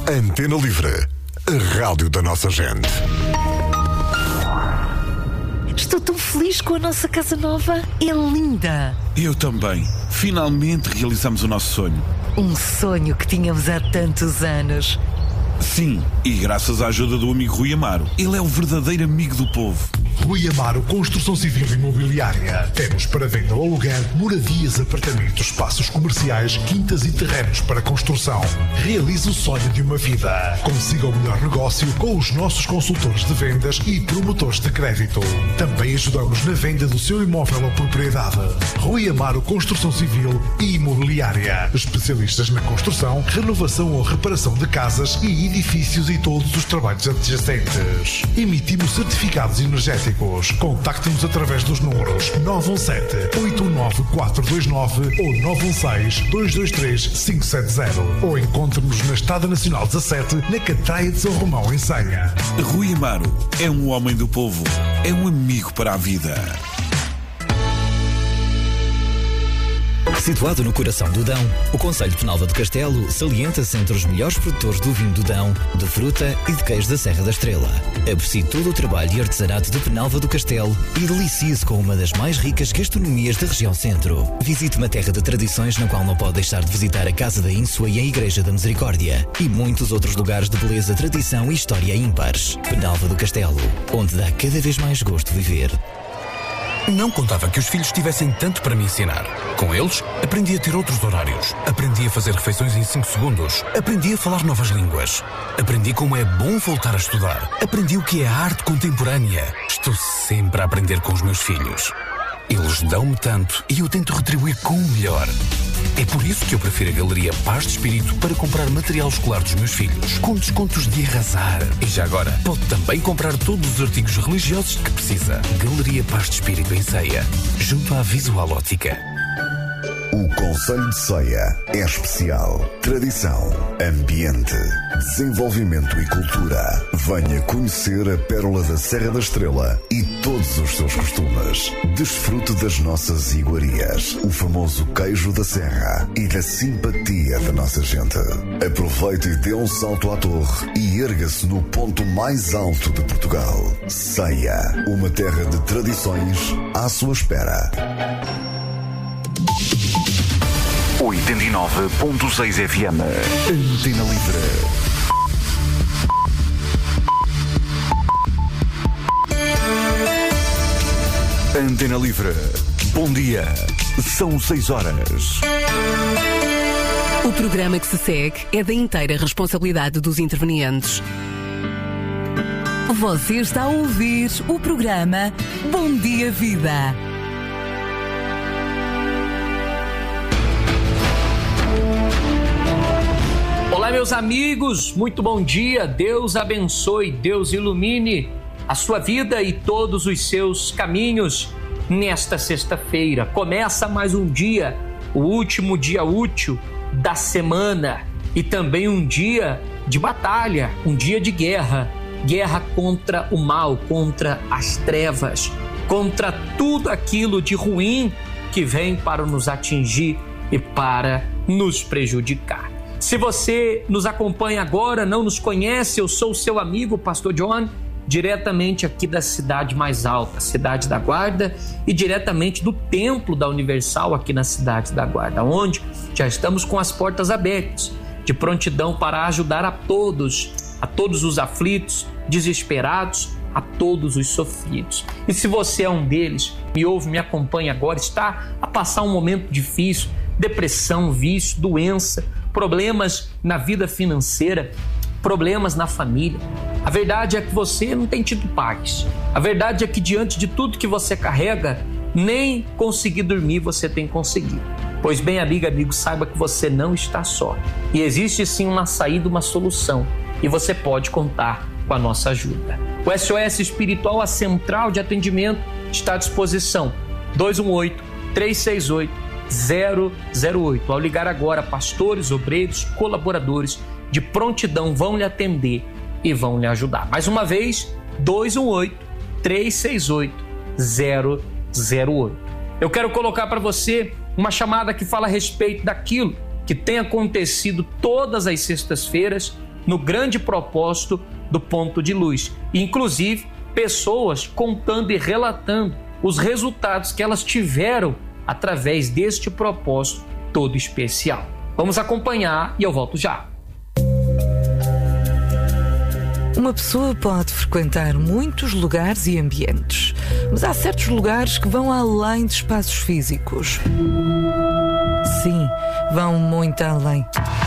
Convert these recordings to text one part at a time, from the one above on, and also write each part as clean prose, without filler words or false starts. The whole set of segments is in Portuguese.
Antena Livre, a rádio da nossa gente. Estou tão feliz com a nossa casa nova. É linda. Eu também. Finalmente realizamos o nosso sonho. Um sonho que tínhamos há tantos anos. Sim, e graças à ajuda do amigo Rui Amaro. Ele é o verdadeiro amigo do povo. Rui Amaro Construção Civil e Imobiliária. Temos para venda ou aluguer moradias, apartamentos, espaços comerciais, quintas e terrenos para construção. Realize o sonho de uma vida. Consiga o melhor negócio com os nossos consultores de vendas e promotores de crédito. Também ajudamos na venda do seu imóvel ou propriedade. Rui Amaro Construção Civil e Imobiliária. Especialistas na construção, renovação ou reparação de casas e edifícios e todos os trabalhos adjacentes. Emitimos certificados energéticos. Contacte-nos através dos números 917-89429 ou 916-223-570 ou encontre-nos na Estrada Nacional 17, na Catraia de São Romão, em Senha. Rui Amaro é um homem do povo, é um amigo para a vida. Situado no coração do Dão, o concelho de Penalva do Castelo salienta-se entre os melhores produtores do vinho do Dão, de fruta e de queijo da Serra da Estrela. Aprecie todo o trabalho e artesanato de Penalva do Castelo e delicie-se com uma das mais ricas gastronomias da região centro. Visite uma terra de tradições na qual não pode deixar de visitar a Casa da Ínsua e a Igreja da Misericórdia e muitos outros lugares de beleza, tradição e história ímpares. Penalva do Castelo, onde dá cada vez mais gosto viver. Não contava que os filhos tivessem tanto para me ensinar. Com eles, aprendi a ter outros horários. Aprendi a fazer refeições em 5 segundos. Aprendi a falar novas línguas. Aprendi como é bom voltar a estudar. Aprendi o que é a arte contemporânea. Estou sempre a aprender com os meus filhos. Eles dão-me tanto e eu tento retribuir com o melhor. É por isso que eu prefiro a Galeria Paz de Espírito para comprar material escolar dos meus filhos, com descontos de arrasar. E já agora, pode também comprar todos os artigos religiosos de que precisa. Galeria Paz de Espírito em Ceia, junto à Visual Ótica. O Concelho de Ceia é especial. Tradição, ambiente, desenvolvimento e cultura. Venha conhecer a pérola da Serra da Estrela e todos os seus costumes. Desfrute das nossas iguarias, o famoso queijo da Serra e da simpatia da nossa gente. Aproveite e dê um salto à torre e erga-se no ponto mais alto de Portugal. Ceia, uma terra de tradições à sua espera. 89.6 FM. Antena Livre. Antena Livre. Bom dia. São 6 horas. O programa que se segue é da inteira responsabilidade dos intervenientes. Você está a ouvir o programa Bom Dia Vida. Olá, meus amigos, muito bom dia. Deus abençoe, Deus ilumine a sua vida e todos os seus caminhos nesta sexta-feira. Começa mais um dia, o último dia útil da semana e também um dia de batalha, um dia de guerra. Guerra contra o mal, contra as trevas, contra tudo aquilo de ruim que vem para nos atingir e para nos prejudicar. Se você nos acompanha agora, não nos conhece, eu sou o seu amigo, Pastor John, diretamente aqui da Cidade Mais Alta, Cidade da Guarda, e diretamente do Templo da Universal aqui na Cidade da Guarda, onde já estamos com as portas abertas, de prontidão para ajudar a todos os aflitos, desesperados, a todos os sofridos. E se você é um deles, me ouve, me acompanha agora, está a passar um momento difícil, depressão, vício, doença, problemas na vida financeira, problemas na família. A verdade é que você não tem tido paz. A verdade é que diante de tudo que você carrega, nem conseguir dormir você tem conseguido. Pois bem, amigo, saiba que você não está só. E existe sim uma saída, uma solução. E você pode contar com a nossa ajuda. O SOS Espiritual, a central de atendimento, está à disposição. 218-368-008. Ao ligar agora, pastores, obreiros, colaboradores de prontidão vão lhe atender e vão lhe ajudar. Mais uma vez, 218-368-008. Eu quero colocar para você uma chamada que fala a respeito daquilo que tem acontecido todas as sextas-feiras no grande propósito do ponto de luz. Inclusive, pessoas contando e relatando os resultados que elas tiveram através deste propósito todo especial. Vamos acompanhar e eu volto já. Uma pessoa pode frequentar muitos lugares e ambientes, mas há certos lugares que vão além de espaços físicos. Sim, vão muito além.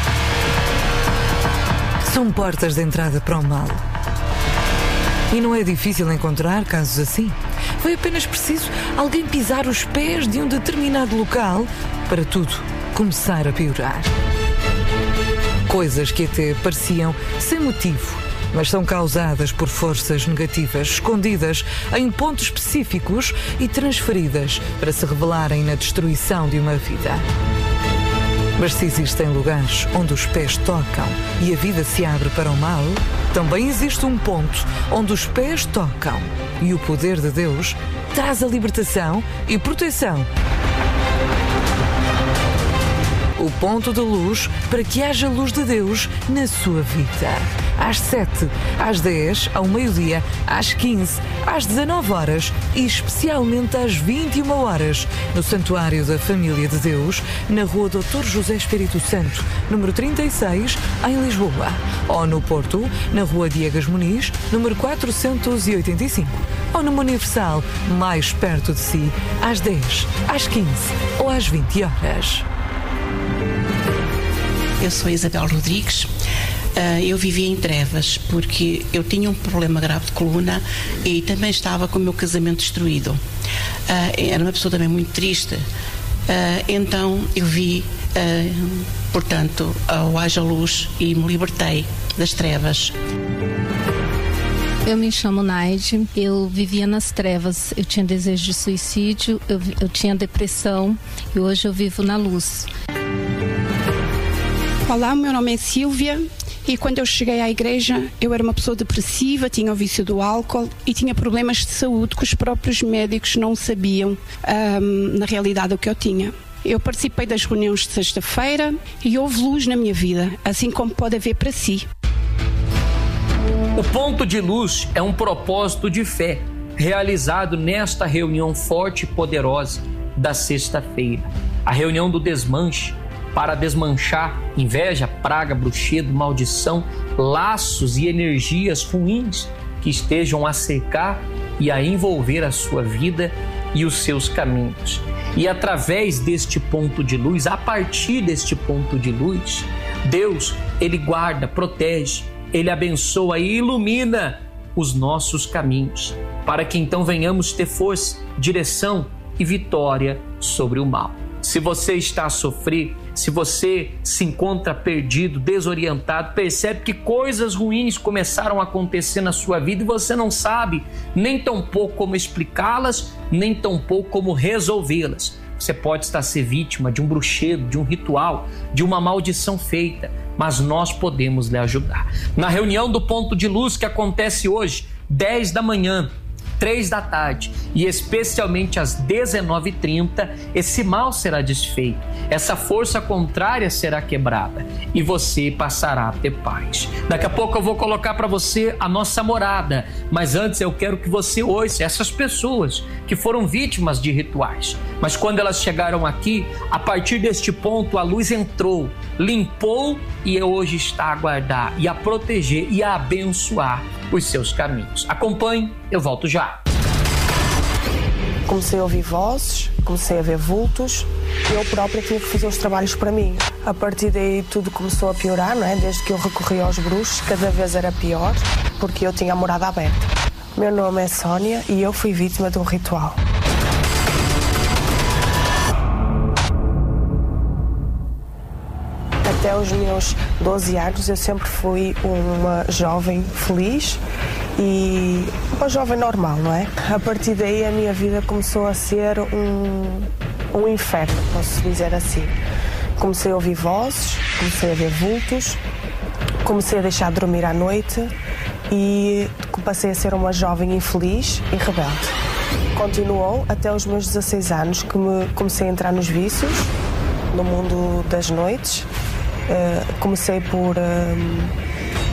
São portas de entrada para o mal. E não é difícil encontrar casos assim. Foi apenas preciso alguém pisar os pés de um determinado local para tudo começar a piorar. Coisas que até pareciam sem motivo, mas são causadas por forças negativas escondidas em pontos específicos e transferidas para se revelarem na destruição de uma vida. Mas se existem lugares onde os pés tocam e a vida se abre para o mal, também existe um ponto onde os pés tocam e o poder de Deus traz a libertação e proteção. O ponto de luz para que haja luz de Deus na sua vida. Às 7, às 10, ao meio-dia, às 15, às 19 horas e especialmente às 21 horas, no Santuário da Família de Deus, na Rua Dr. José Espírito Santo, número 36, em Lisboa. Ou no Porto, na Rua Diegas Muniz, número 485. Ou numa Universal, mais perto de si, às 10, às 15 ou às 20 horas. Eu sou Isabel Rodrigues. Eu vivia em trevas porque eu tinha um problema grave de coluna e também estava com o meu casamento destruído. Era uma pessoa também muito triste. Então eu vi, portanto, o Haja Luz e me libertei das trevas. Eu me chamo Naide, eu vivia nas trevas, eu tinha desejo de suicídio, eu tinha depressão e hoje eu vivo na luz. Olá, meu nome é Sílvia e quando eu cheguei à igreja eu era uma pessoa depressiva, tinha o vício do álcool e tinha problemas de saúde que os próprios médicos não sabiam na realidade o que eu tinha. Eu participei das reuniões de sexta-feira e houve luz na minha vida, assim como pode haver para si. O ponto de luz é um propósito de fé realizado nesta reunião forte e poderosa da sexta-feira. A reunião do desmanche, para desmanchar inveja, praga, bruxedo, maldição, laços e energias ruins que estejam a cercar e a envolver a sua vida e os seus caminhos. E através deste ponto de luz, a partir deste ponto de luz, Deus, Ele guarda, protege, Ele abençoa e ilumina os nossos caminhos, para que então venhamos ter força, direção e vitória sobre o mal. Se você está a sofrer, se você se encontra perdido, desorientado, percebe que coisas ruins começaram a acontecer na sua vida e você não sabe nem tampouco como explicá-las, nem tampouco como resolvê-las. Você pode estar a ser vítima de um bruxedo, de um ritual, de uma maldição feita, mas nós podemos lhe ajudar. Na reunião do Ponto de Luz que acontece hoje, 10 da manhã, 3 da tarde e especialmente às 19h30, esse mal será desfeito, essa força contrária será quebrada e você passará a ter paz. Daqui a pouco eu vou colocar para você a nossa morada, mas antes eu quero que você ouça essas pessoas que foram vítimas de rituais, mas quando elas chegaram aqui, a partir deste ponto a luz entrou, limpou e hoje está a guardar e a proteger e a abençoar os seus caminhos. Acompanhe, eu volto já. Comecei a ouvir vozes, comecei a ver vultos e eu própria tinha que fazer os trabalhos para mim. A partir daí tudo começou a piorar, não é? Desde que eu recorri aos bruxos, cada vez era pior, porque eu tinha a morada aberta. Meu nome é Sónia e eu fui vítima de um ritual. Até os meus 12 anos eu sempre fui uma jovem feliz e uma jovem normal, não é? A partir daí a minha vida começou a ser um inferno, posso dizer assim. Comecei a ouvir vozes, comecei a ver vultos, comecei a deixar de dormir à noite e passei a ser uma jovem infeliz e rebelde. Continuou até os meus 16 anos que comecei a entrar nos vícios, no mundo das noites. Comecei por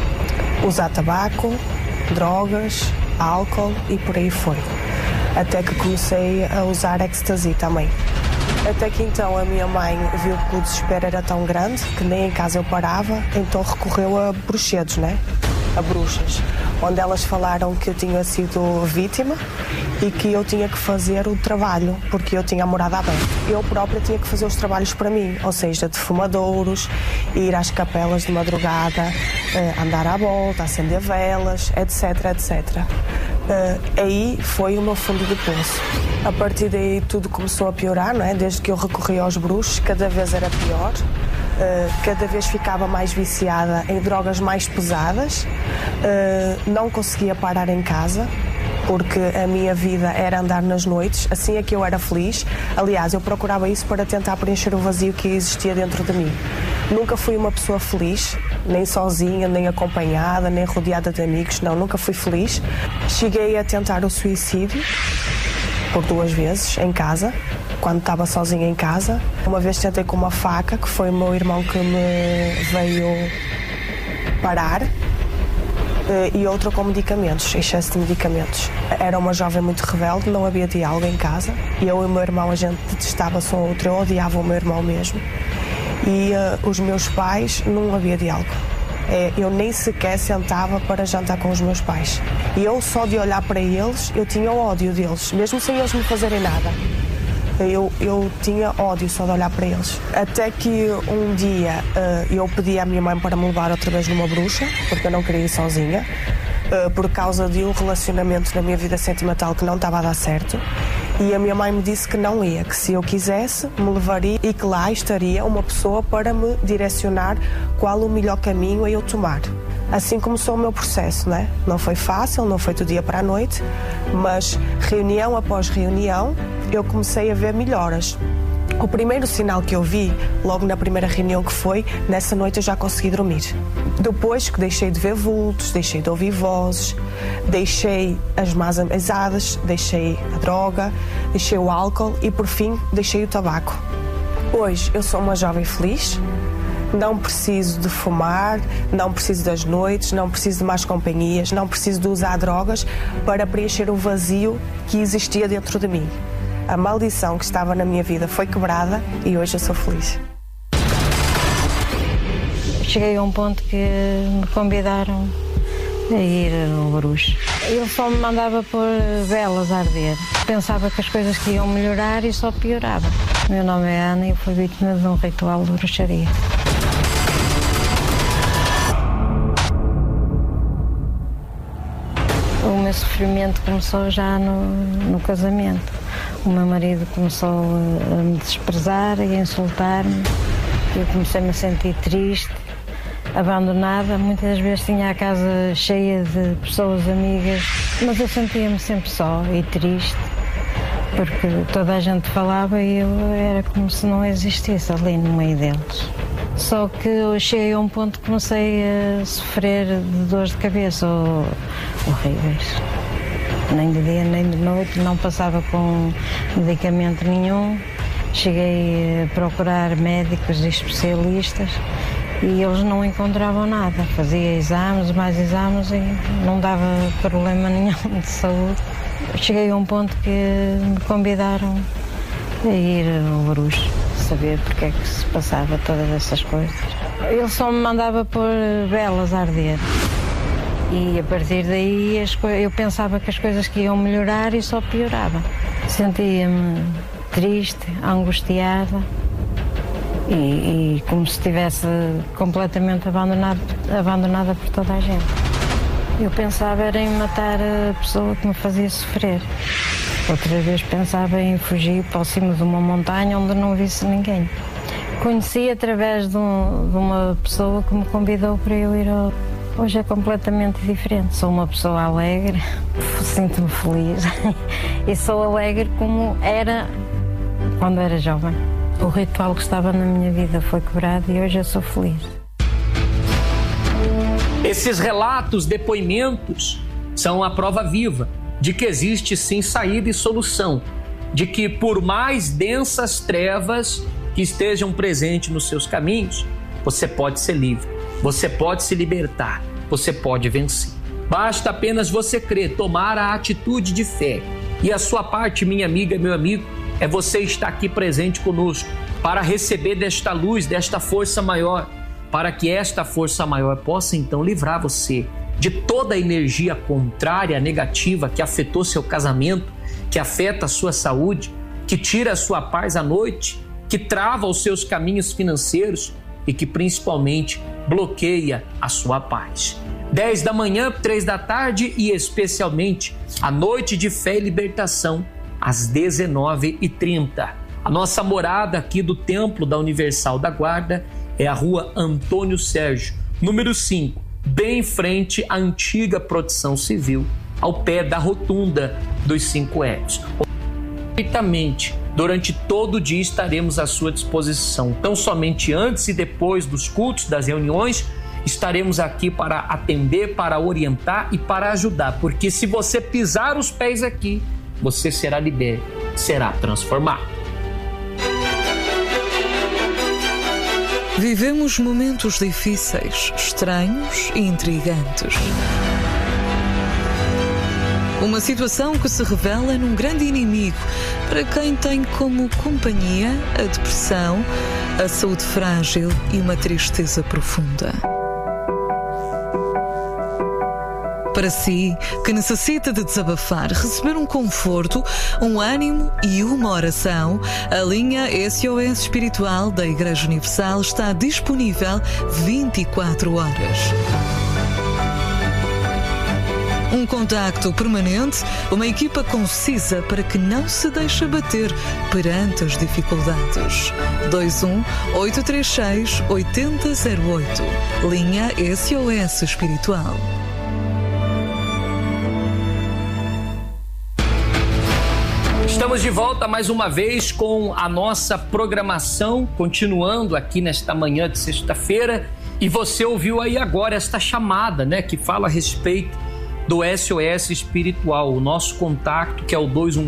usar tabaco, drogas, álcool e por aí foi. Até que comecei a usar ecstasy também. Até que então a minha mãe viu que o desespero era tão grande que nem em casa eu parava, então recorreu a bruxedos, né? A bruxas, onde elas falaram que eu tinha sido vítima e que eu tinha que fazer o trabalho, porque eu tinha a morada aberta. Eu própria tinha que fazer os trabalhos para mim, ou seja, de fumadouros, ir às capelas de madrugada, andar à volta, acender velas, etc, etc. Aí foi o meu fundo de poço. A partir daí tudo começou a piorar, não é? Desde que eu recorri aos bruxos, cada vez era pior. Cada vez ficava mais viciada em drogas mais pesadas, não conseguia parar em casa, porque a minha vida era andar nas noites, assim é que eu era feliz. Aliás, eu procurava isso para tentar preencher o vazio que existia dentro de mim. Nunca fui uma pessoa feliz, nem sozinha, nem acompanhada, nem rodeada de amigos, não, nunca fui feliz. Cheguei a tentar o suicídio por 2 vezes em casa, quando estava sozinha em casa. Uma vez tentei com uma faca, que foi o meu irmão que me veio parar, e outra com medicamentos, excesso de medicamentos. Era uma jovem muito rebelde, não havia diálogo em casa. Eu e o meu irmão, a gente detestava-se um outro, eu odiava o meu irmão mesmo. E os meus pais, não havia diálogo. Eu nem sequer sentava para jantar com os meus pais. E eu só de olhar para eles, eu tinha ódio deles, mesmo sem eles me fazerem nada. Eu tinha ódio só de olhar para eles. Até que um dia eu pedi à minha mãe para me levar outra vez numa bruxa, porque eu não queria ir sozinha, por causa de um relacionamento na minha vida sentimental que não estava a dar certo. E a minha mãe me disse que não ia, que se eu quisesse me levaria e que lá estaria uma pessoa para me direcionar qual o melhor caminho a eu tomar. Assim começou o meu processo, né? Não foi fácil, não foi do dia para a noite, mas reunião após reunião eu comecei a ver melhoras. O primeiro sinal que eu vi, logo na primeira reunião que foi, nessa noite eu já consegui dormir. Depois que deixei de ver vultos, deixei de ouvir vozes, deixei as más amizades, deixei a droga, deixei o álcool e, por fim, deixei o tabaco. Hoje eu sou uma jovem feliz, não preciso de fumar, não preciso das noites, não preciso de más companhias, não preciso de usar drogas para preencher o vazio que existia dentro de mim. A maldição que estava na minha vida foi quebrada e hoje eu sou feliz. Cheguei a um ponto que me convidaram a ir ao bruxo. Ele só me mandava pôr velas a arder. Pensava que as coisas que iam melhorar e só piorava. Meu nome é Ana e fui vítima de um ritual de bruxaria. O meu sofrimento começou já no casamento. O meu marido começou a me desprezar e a insultar-me. Eu comecei-me a sentir triste, abandonada. Muitas vezes tinha a casa cheia de pessoas amigas, mas eu sentia-me sempre só e triste, porque toda a gente falava e eu era como se não existisse ali no meio deles. Só que eu cheguei a um ponto que comecei a sofrer de dores de cabeça horríveis. Nem de dia nem de noite, não passava com medicamento nenhum. Cheguei a procurar médicos e especialistas e eles não encontravam nada. Fazia exames, mais exames e não dava problema nenhum de saúde. Cheguei a um ponto que me convidaram a ir ao bruxo, saber porque é que se passava todas essas coisas. Ele só me mandava pôr velas a arder. E a partir daí eu pensava que as coisas que iam melhorar e só piorava. Sentia-me triste, angustiada e como se estivesse completamente abandonada por toda a gente. Eu pensava era em matar a pessoa que me fazia sofrer. Outra vez pensava em fugir para cima de uma montanha onde não visse ninguém. Conheci através de uma pessoa que me convidou para eu ir ao... Hoje é completamente diferente. Sou uma pessoa alegre, sinto-me feliz e sou alegre como era quando era jovem. O ritual que estava na minha vida foi quebrado e hoje eu sou feliz. Esses relatos, depoimentos, são a prova viva de que existe sim saída e solução, de que por mais densas trevas que estejam presentes nos seus caminhos, você pode ser livre. Você pode se libertar. você pode vencer. Basta apenas você crer, tomar a atitude de fé. E a sua parte, minha amiga, meu amigo, é você estar aqui presente conosco para receber desta luz, desta força maior, para que esta força maior possa então livrar você de toda a energia contrária, negativa, que afetou seu casamento, que afeta a sua saúde, que tira a sua paz à noite, que trava os seus caminhos financeiros e que principalmente bloqueia a sua paz. 10 da manhã, 3 da tarde e especialmente a noite de fé e libertação às 19h30. A nossa morada aqui do Templo da Universal da Guarda é a Rua Antônio Sérgio, número 5, bem em frente à antiga Proteção Civil, ao pé da rotunda dos 5 Elos. Durante todo o dia estaremos à sua disposição. Então, somente antes e depois dos cultos, das reuniões, estaremos aqui para atender, para orientar e para ajudar. Porque se você pisar os pés aqui, você será liberto, será transformado. Vivemos momentos difíceis, estranhos e intrigantes. Uma situação que se revela num grande inimigo para quem tem como companhia a depressão, a saúde frágil e uma tristeza profunda. Para si, que necessita de desabafar, receber um conforto, um ânimo e uma oração, a linha SOS Espiritual da Igreja Universal está disponível 24 horas. Um contacto permanente, uma equipa concisa para que não se deixe abater perante as dificuldades. 21-836-8008. Linha SOS Espiritual. Estamos de volta mais uma vez com a nossa programação, continuando aqui nesta manhã de sexta-feira. E você ouviu aí agora esta chamada, né, que fala a respeito do SOS Espiritual, o nosso contato, que é o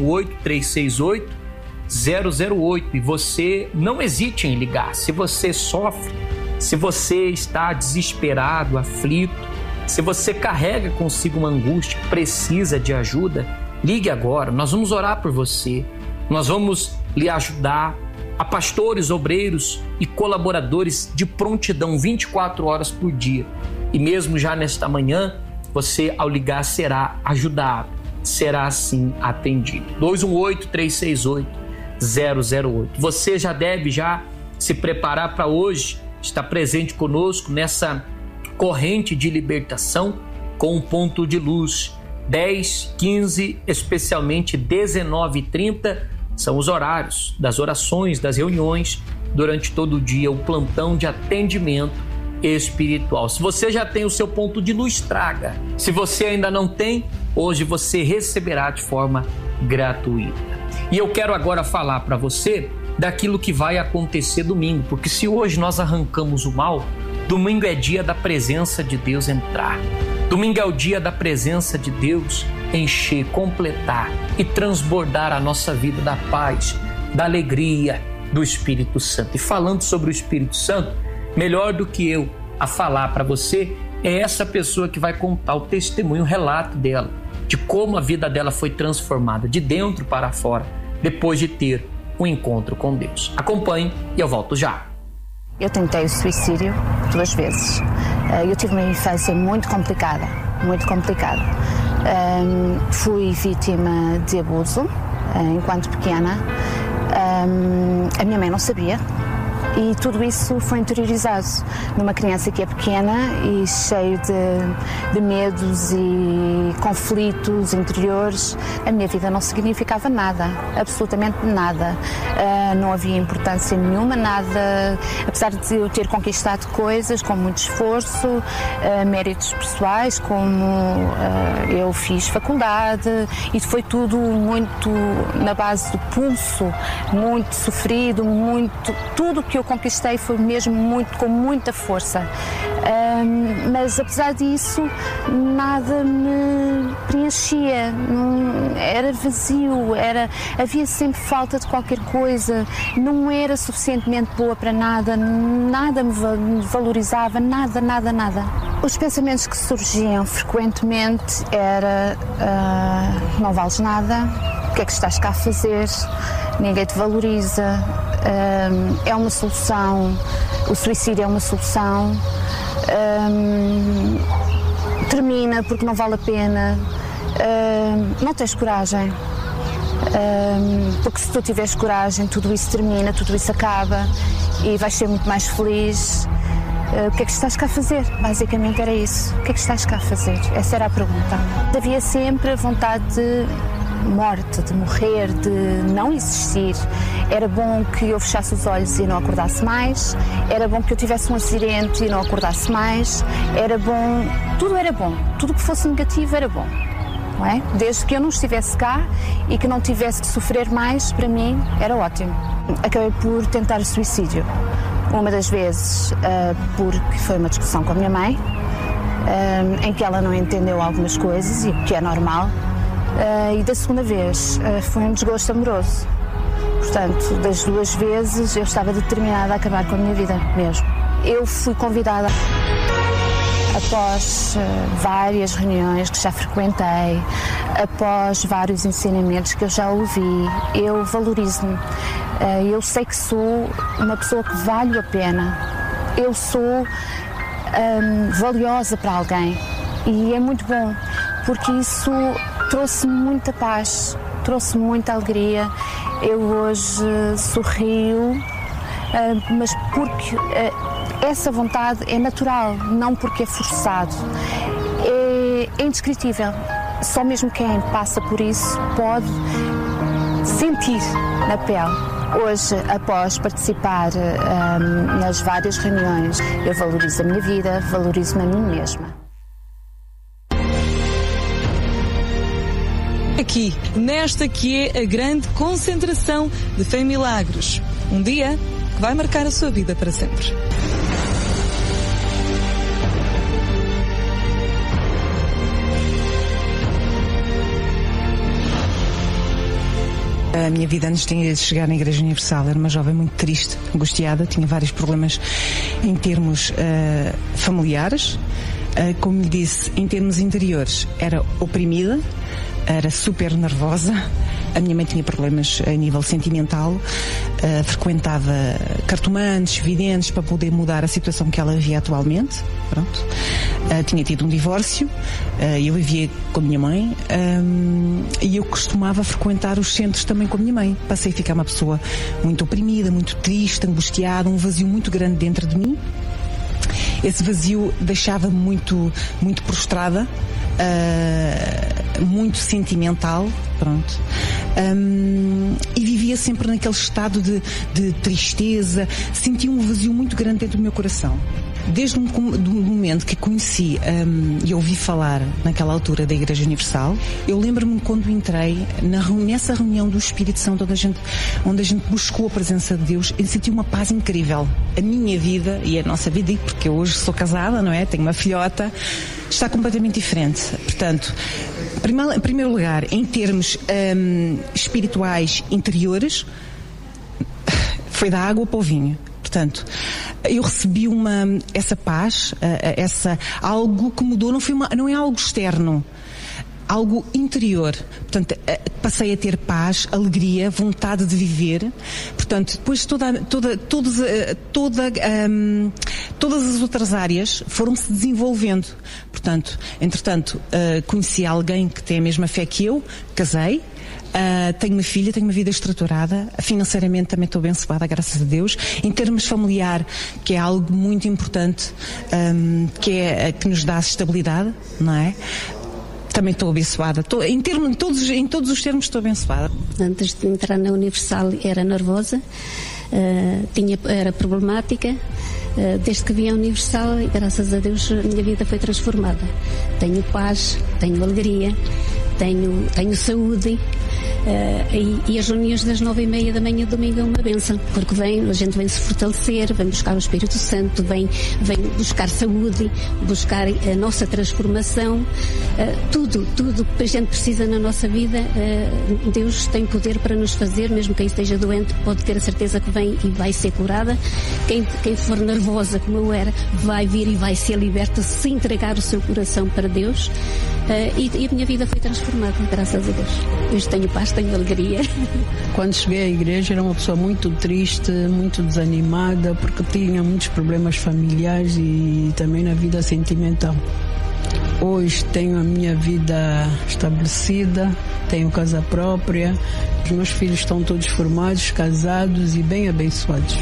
218-368-008. E você não hesite em ligar. Se você sofre, se você está desesperado, aflito, se você carrega consigo uma angústia, precisa de ajuda, ligue agora. Nós vamos orar por você. Nós vamos lhe ajudar. Há pastores, obreiros e colaboradores de prontidão 24 horas por dia. E mesmo já nesta manhã, você, ao ligar, será ajudado, será assim atendido. 218-368-008. Você já deve se preparar para hoje estar presente conosco nessa corrente de libertação com um ponto de luz. 10, 15, especialmente 19h30, são os horários das orações, das reuniões, durante todo o dia, o plantão de atendimento espiritual. Se você já tem o seu ponto de luz, traga. Se você ainda não tem, hoje você receberá de forma gratuita. E eu quero agora falar para você daquilo que vai acontecer domingo, porque se hoje nós arrancamos o mal, domingo é dia da presença de Deus entrar. Domingo é o dia da presença de Deus encher, completar e transbordar a nossa vida da paz, da alegria do Espírito Santo. E falando sobre o Espírito Santo, melhor do que eu a falar para você é essa pessoa que vai contar o testemunho, o relato dela, de como a vida dela foi transformada de dentro para fora, depois de ter um encontro com Deus. Acompanhe e eu volto já. Eu tentei o suicídio 2 vezes. Eu tive uma infância muito complicada, muito complicada. Fui vítima de abuso enquanto pequena. A minha mãe não sabia. E tudo isso foi interiorizado numa criança que é pequena e cheio de medos e conflitos interiores. A minha vida não significava nada, absolutamente nada. Não havia importância nenhuma, nada. Apesar de eu ter conquistado coisas com muito esforço, méritos pessoais, como eu fiz faculdade, e foi tudo muito na base do pulso, muito sofrido, tudo que eu conquistei foi mesmo com muita força. Mas apesar disso, nada me preenchia, era vazio, havia sempre falta de qualquer coisa, não era suficientemente boa para nada, nada me valorizava, nada. Os pensamentos que surgiam frequentemente era não vales nada, o que é que estás cá a fazer, ninguém te valoriza, é uma solução, o suicídio é uma solução, termina porque não vale a pena, não tens coragem, porque se tu tiveres coragem tudo isso termina, tudo isso acaba e vais ser muito mais feliz. O que é que estás cá a fazer? Basicamente era isso. O que é que estás cá a fazer? Essa era a pergunta. Havia sempre a vontade de morte, de morrer, de não existir. Era bom que eu fechasse os olhos e não acordasse mais. Era bom que eu tivesse um acidente e não acordasse mais. Era bom... Tudo era bom. Tudo que fosse negativo era bom. Não é? Desde que eu não estivesse cá e que não tivesse que sofrer mais, para mim era ótimo. Acabei por tentar o suicídio. Uma das vezes porque foi uma discussão com a minha mãe, em que ela não entendeu algumas coisas, e o que é normal, e da segunda vez foi um desgosto amoroso. Portanto, das duas vezes eu estava determinada a acabar com a minha vida mesmo. Eu fui convidada, após várias reuniões que já frequentei, após vários ensinamentos que eu já ouvi, eu valorizo-me. Eu sei que sou uma pessoa que vale a pena. Eu sou valiosa para alguém. E é muito bom, porque isso trouxe-me muita paz, trouxe-me muita alegria. Eu hoje sorrio, mas porque essa vontade é natural, não porque é forçado. É indescritível. Só mesmo quem passa por isso pode sentir na pele. Hoje, após participar nas várias reuniões, eu valorizo a minha vida, valorizo-me a mim mesma. Aqui, nesta que é a grande concentração de Fé em Milagres. Um dia que vai marcar a sua vida para sempre. A minha vida antes de chegar na Igreja Universal era uma jovem muito triste, angustiada, tinha vários problemas em termos familiares, como lhe disse, em termos interiores, era oprimida, era super nervosa. A minha mãe tinha problemas a nível sentimental, frequentava cartomantes, videntes para poder mudar a situação que ela vivia atualmente. Pronto. Tinha tido um divórcio, eu vivia com a minha mãe e eu costumava frequentar os centros também com a minha mãe. Passei a ficar uma pessoa muito oprimida, muito triste, angustiada, um vazio muito grande dentro de mim. Esse vazio deixava-me muito prostrada, muito sentimental, pronto. E vivia sempre naquele estado de tristeza, sentia um vazio muito grande dentro do meu coração. Desde o momento que conheci e ouvi falar naquela altura da Igreja Universal, eu lembro-me quando entrei nessa reunião do Espírito Santo onde a gente buscou a presença de Deus, eu senti uma paz incrível. A minha vida e a nossa vida, porque eu hoje sou casada, não é? Tenho uma filhota, está completamente diferente. Portanto, em primeiro lugar, em termos espirituais interiores, foi da água para o vinho. Portanto, eu recebi essa paz, algo que mudou, não é algo externo, algo interior. Portanto, passei a ter paz, alegria, vontade de viver. Portanto, depois todas as outras áreas foram-se desenvolvendo. Portanto, entretanto, conheci alguém que tem a mesma fé que eu, casei. Tenho uma filha, tenho uma vida estruturada, financeiramente também estou abençoada, graças a Deus. Em termos familiar, que é algo muito importante, que nos dá estabilidade, não é? Também estou abençoada. Em todos os termos estou abençoada. Antes de entrar na Universal era nervosa, era problemática. Desde que vim à Universal, graças a Deus, a minha vida foi transformada. Tenho paz, tenho alegria, tenho saúde. E as reuniões das 9h30 da manhã, domingo, é uma bênção, porque a gente vem se fortalecer, vem buscar o Espírito Santo, vem buscar saúde, buscar a nossa transformação, tudo que a gente precisa na nossa vida, Deus tem poder para nos fazer. Mesmo quem esteja doente pode ter a certeza que vem e vai ser curada. Quem for nervosa, como eu era, vai vir e vai ser liberta se entregar o seu coração para Deus. E a minha vida foi transformada, graças a Deus. Hoje tenho paz, tenho alegria. Quando cheguei à igreja era uma pessoa muito triste, muito desanimada, porque tinha muitos problemas familiares e também na vida sentimental. Hoje tenho a minha vida estabelecida, tenho casa própria, os meus filhos estão todos formados, casados e bem abençoados.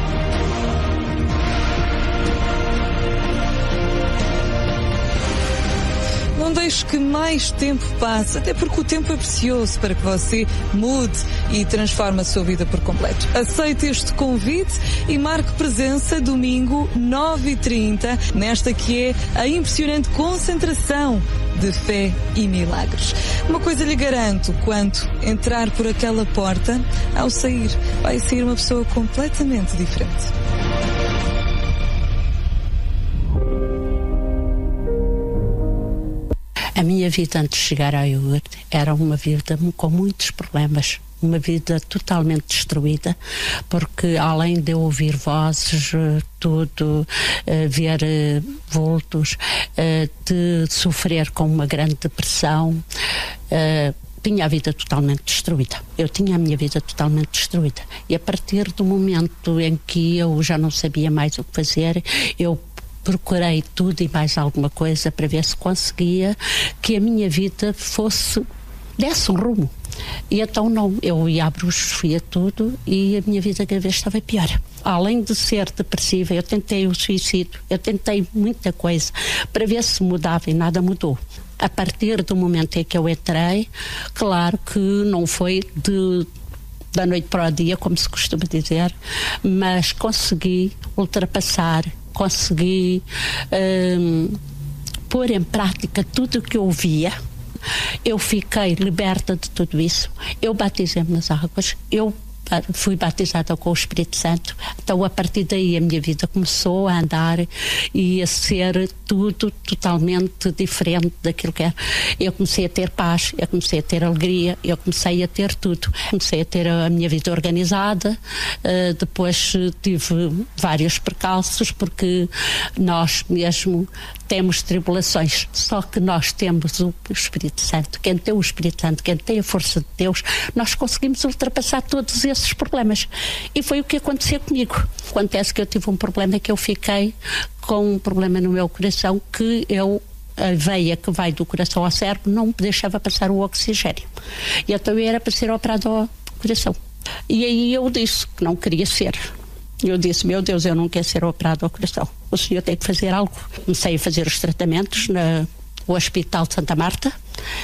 Não deixe que mais tempo passe, até porque o tempo é precioso para que você mude e transforme a sua vida por completo. Aceite este convite e marque presença domingo 9h30 nesta que é a impressionante concentração de fé e milagres. Uma coisa lhe garanto, quando entrar por aquela porta, ao sair, vai sair uma pessoa completamente diferente. A minha vida antes de chegar à iogurte era uma vida com muitos problemas, uma vida totalmente destruída, porque além de eu ouvir vozes, ver vultos, de sofrer com uma grande depressão, tinha a vida totalmente destruída. Eu tinha a minha vida totalmente destruída. E a partir do momento em que eu já não sabia mais o que fazer, eu procurei tudo e mais alguma coisa para ver se conseguia que a minha vida desse um rumo. E então não, eu ia à bruxos, fui a tudo e a minha vida cada vez estava pior. Além de ser depressiva, eu tentei o suicídio, eu tentei muita coisa para ver se mudava e nada mudou. A partir do momento em que eu entrei, claro que não foi da noite para o dia, como se costuma dizer, mas consegui ultrapassar, consegui pôr em prática tudo o que eu via. Eu fiquei liberta de tudo isso. Eu batizei-me nas águas, eu fui batizada com o Espírito Santo. Então a partir daí a minha vida começou a andar e a ser tudo totalmente diferente daquilo que era. Eu comecei a ter paz, eu comecei a ter alegria, eu comecei a ter tudo. Comecei a ter a minha vida organizada, depois tive vários percalços, porque nós mesmo temos tribulações, só que nós temos o Espírito Santo. Quem tem o Espírito Santo, quem tem a força de Deus, nós conseguimos ultrapassar todos esses problemas. E foi o que aconteceu comigo. Acontece que eu tive um problema, que eu fiquei com um problema no meu coração, que a veia que vai do coração ao cérebro não me deixava passar o oxigênio. E então eu era para ser operado ao coração. E aí eu disse que não queria ser. Eu disse, meu Deus, eu não quero ser operado ao coração. O senhor tem que fazer algo. Comecei a fazer os tratamentos no Hospital de Santa Marta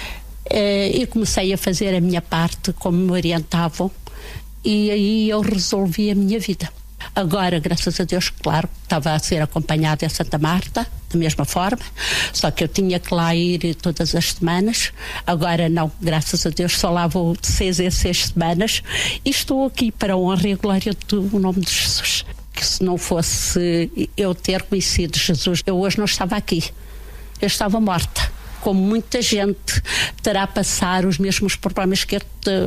e comecei a fazer a minha parte como me orientavam, e aí eu resolvi a minha vida. Agora, graças a Deus, claro, estava a ser acompanhada em Santa Marta, da mesma forma, só que eu tinha que lá ir todas as semanas. Agora não, graças a Deus, só lá vou de 6 em 6 semanas e estou aqui para a honra e a glória do nome de Jesus. Que se não fosse eu ter conhecido Jesus, eu hoje não estava aqui, eu estava morta. Como muita gente terá a passar os mesmos problemas que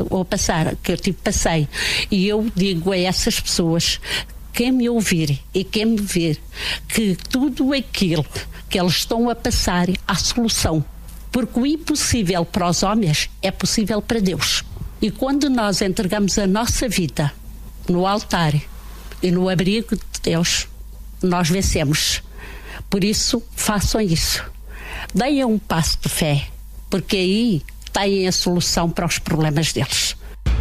eu passei. E eu digo a essas pessoas, quem me ouvir e quem me ver, que tudo aquilo que eles estão a passar, há solução. Porque o impossível para os homens é possível para Deus. E quando nós entregamos a nossa vida no altar e no abrigo de Deus, nós vencemos. Por isso, façam isso. Deem um passo de fé, porque aí têm a solução para os problemas deles.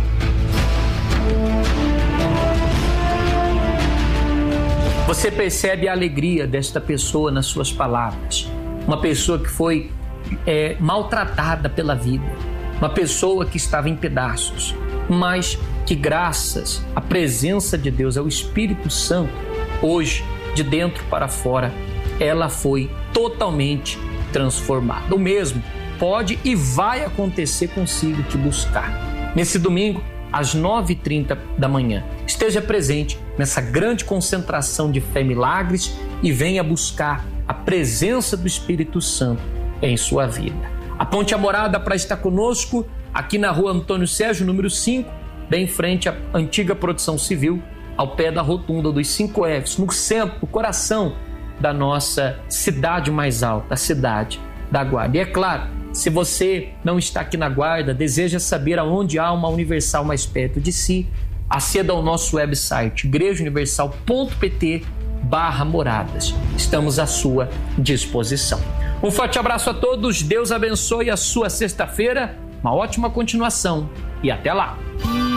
Você percebe a alegria desta pessoa nas suas palavras. Uma pessoa que foi maltratada pela vida. Uma pessoa que estava em pedaços, mas que graças à presença de Deus, ao Espírito Santo, hoje, de dentro para fora, ela foi totalmente transformada. O mesmo pode e vai acontecer consigo te buscar. Nesse domingo, às 9h30 da manhã. Esteja presente nessa grande concentração de fé e milagres e venha buscar a presença do Espírito Santo em sua vida. Aponte a morada para estar conosco aqui na rua Antônio Sérgio, número 5, bem em frente à antiga Proteção Civil, ao pé da rotunda dos 5 Fs, no centro, no coração da nossa cidade mais alta, a cidade da Guarda. E é claro, se você não está aqui na Guarda, deseja saber aonde há uma Universal mais perto de si, aceda ao nosso website igrejauniversal.pt/moradas. Estamos à sua disposição. Um forte abraço a todos, Deus abençoe a sua sexta-feira, uma ótima continuação e até lá!